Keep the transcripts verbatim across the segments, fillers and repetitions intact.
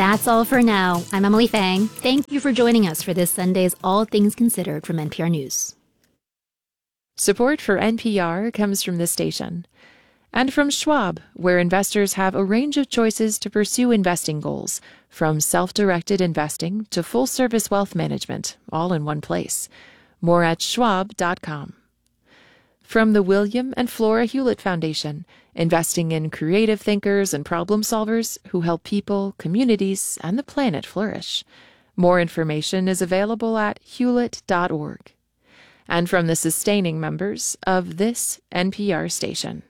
That's all for now. I'm Emily Fang. Thank you for joining us for this Sunday's All Things Considered from N P R News. Support for N P R comes from this station and from Schwab, where investors have a range of choices to pursue investing goals, from self-directed investing to full-service wealth management, all in one place. More at schwab dot com. From the William and Flora Hewlett Foundation, investing in creative thinkers and problem solvers who help people, communities, and the planet flourish. More information is available at hewlett dot org. And from the sustaining members of this N P R station.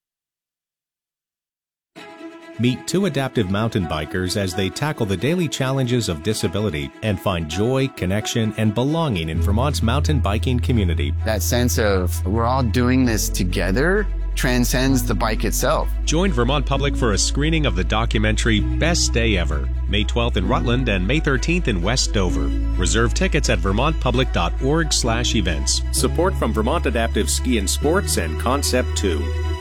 Meet two adaptive mountain bikers as they tackle the daily challenges of disability and find joy, connection, and belonging in Vermont's mountain biking community. That sense of we're all doing this together transcends the bike itself. Join Vermont Public for a screening of the documentary Best Day Ever, May twelfth in Rutland and May thirteenth in West Dover. Reserve tickets at vermont public dot org slash events. Support from Vermont Adaptive Ski and Sports and Concept two.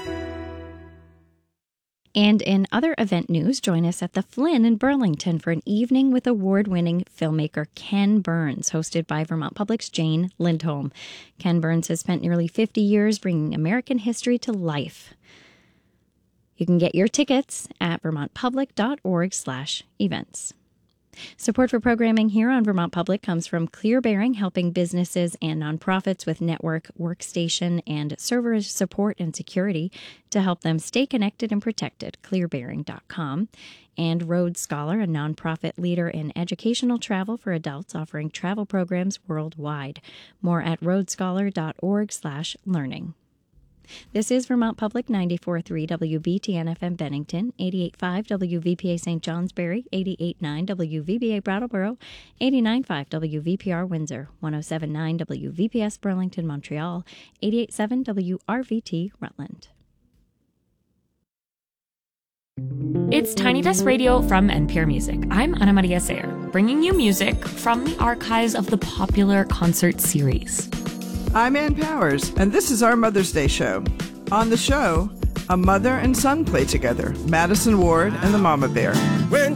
And in other event news, join us at the Flynn in Burlington for an evening with award-winning filmmaker Ken Burns, hosted by Vermont Public's Jane Lindholm. Ken Burns has spent nearly fifty years bringing American history to life. You can get your tickets at vermont public dot org slash events. Support for programming here on Vermont Public comes from ClearBearing, helping businesses and nonprofits with network, workstation, and server support and security to help them stay connected and protected, clear bearing dot com. And Road Scholar, a nonprofit leader in educational travel for adults offering travel programs worldwide. More at road scholar dot org slash learning. This is Vermont Public ninety-four point three W B T N F M Bennington, eighty-eight point five W V P A Saint Johnsbury, eighty-eight point nine W V B A Brattleboro, eighty-nine point five W V P R Windsor, one oh seven point nine W V P S Burlington, Montreal, eighty-eight point seven W R V T Rutland. It's Tiny Desk Radio from N P R Music. I'm Ana Maria Sayer, bringing you music from the archives of the popular concert series. I'm Ann Powers, and this is our Mother's Day show. On the show, a mother and son play together, Madison Ward and the Mama Bear. When